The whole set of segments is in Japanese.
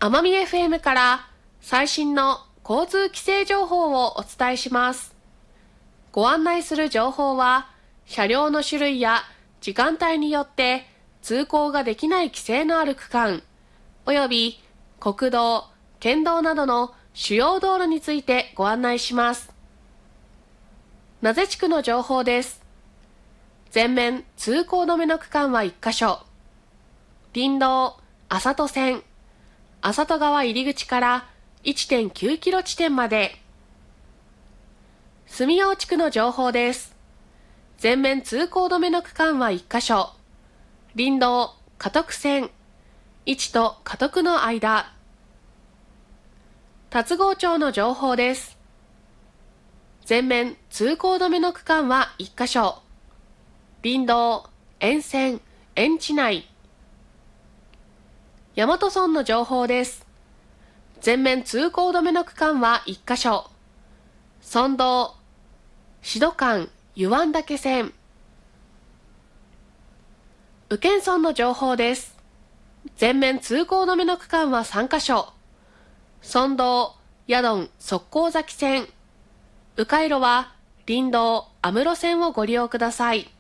奄美 FM から最新の交通規制情報をお伝えします。ご案内する情報は、車両の種類や時間帯によって通行ができない規制のある区間、および国道、県道などの主要道路についてご案内します。名瀬地区の情報です。全面通行止めの区間は1カ所。林道、麻戸線、麻戸川入り口から 1.9 キロ地点まで。住用地区の情報です。全面通行止めの区間は1カ所。林道、加徳線、1と加徳の間。龍郷町の情報です。全面通行止めの区間は1カ所。林道、沿線、園地内。大和村の情報です。全面通行止めの区間は1カ所。村道、志度間、湯湾岳線。宇検村の情報です。全面通行止めの区間は3カ所。村道、ヤドン、側溝崎線。迂回路は林道、安室線をご利用ください。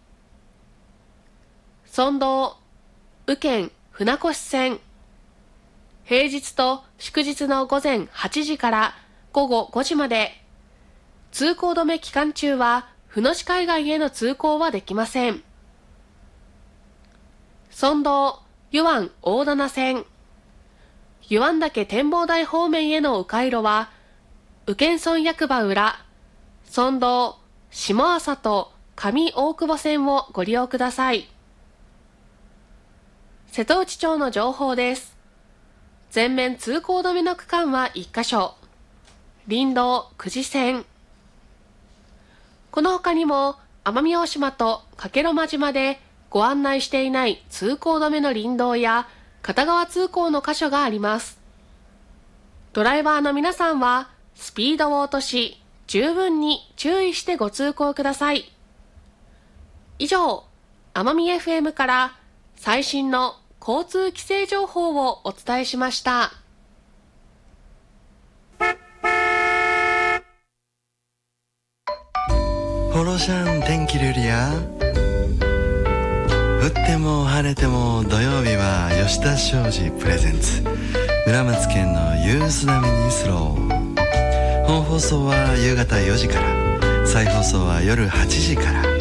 村道、宇検、船越線。平日と祝日の午前8時から午後5時まで。通行止め期間中は、船越海岸への通行はできません。村道、湯湾大棚線。湯湾岳展望台方面への迂回路は、宇検村役場裏、村道、下朝と上大久保線をご利用ください。瀬戸内町の情報です。全面通行止めの区間は1カ所。林道、久慈線。この他にも、奄美大島と加計呂麻島でご案内していない通行止めの林道や片側通行の箇所があります。ドライバーの皆さんは、スピードを落とし、十分に注意してご通行ください。以上、奄美 FM から最新の交通規制情報をお伝えしました。 ホロシャン天気ルリア。降っても晴れても土曜日は吉田商事プレゼンツ村松県のユース並みにスロー。本放送は夕方4時から、再放送は夜8時から。